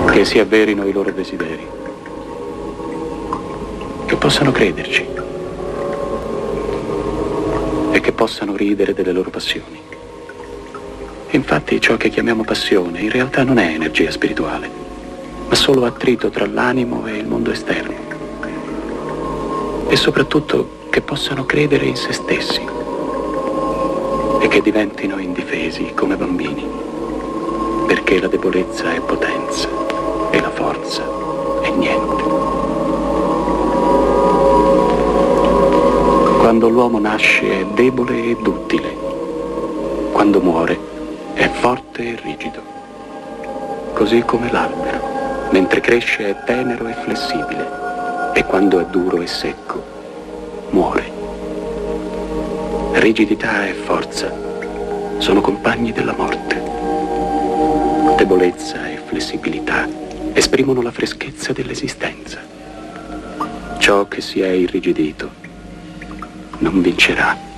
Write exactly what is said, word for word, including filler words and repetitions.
che si avverino i loro desideri, che possano crederci e che possano ridere delle loro passioni. Infatti ciò che chiamiamo passione in realtà non è energia spirituale, ma solo attrito tra l'animo e il mondo esterno. E soprattutto che possano credere in se stessi e che diventino indifesi come bambini, perché la debolezza è potenza e la forza è niente. Quando l'uomo nasce è debole e duttile, quando muore è forte e rigido, così come l'albero. Mentre cresce è tenero e flessibile, e quando è duro e secco, muore. Rigidità e forza sono compagni della morte. Debolezza e flessibilità esprimono la freschezza dell'esistenza. Ciò che si è irrigidito non vincerà.